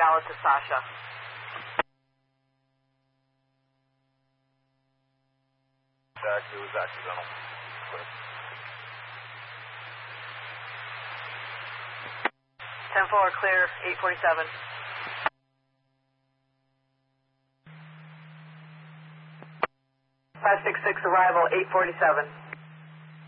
valid to Sasha. It was accidental. 10-4, clear, 847. Five 6 6 arrival, 847.